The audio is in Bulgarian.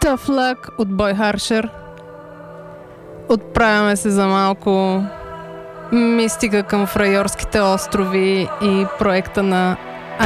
Tough Luck от Бой Харшер. Отправяме се за малко мистика към Фрайорските острови и проекта на